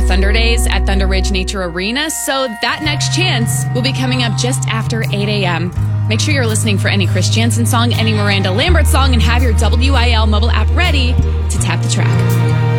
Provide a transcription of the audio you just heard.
Thunder Days at Thunder Ridge Nature Arena, so that next chance will be coming up just after 8 a.m. Make sure you're listening for any Chris Jansen song, any Miranda Lambert song, and have your WIL mobile app ready to tap the track.